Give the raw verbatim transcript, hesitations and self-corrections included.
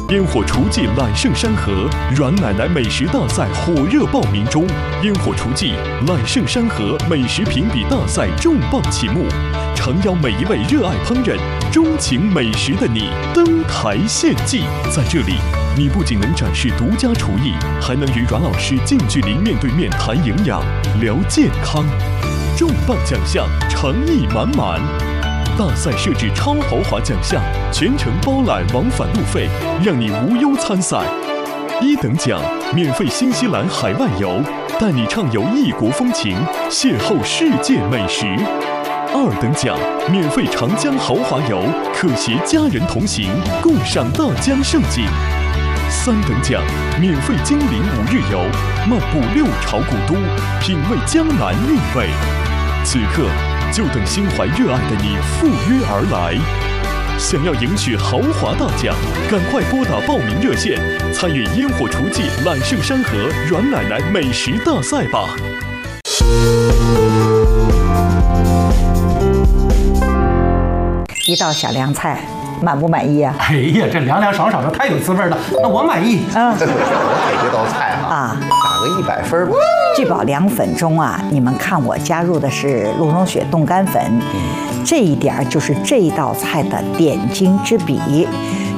烟火厨技揽胜山河阮奶奶美食大赛火热报名中，烟火厨技揽胜山河美食评比大赛重磅启幕，诚邀每一位热爱烹饪、钟情美食的你登台献技。在这里，你不仅能展示独家厨艺，还能与阮老师近距离面对面谈营养、聊健康。重磅奖项，诚意满满。大赛设置超豪华奖项，全程包揽往返路费，让你无忧参赛。一等奖，免费新西兰海外游，带你畅游异国风情，邂逅世界美食。二等奖，免费长江豪华游，可携家人同行，共赏大江盛景。三等奖，免费金陵五日游，漫步六朝古都，品味江南韵味。此刻，就等心怀热爱的你赴约而来。想要赢取豪华大奖，赶快拨打报名热线，参与烟火厨技揽胜山河阮奶奶美食大赛吧。 一道小凉菜，满不满意啊？ 哎呀，这凉凉爽爽的，太有滋味了。那我满意。 啊， 我给这道菜啊， 啊打个一百分吧。 聚宝凉粉中啊，你们看我加入的是鹿茸雪冻干粉，这一点儿就是这道菜的点睛之笔。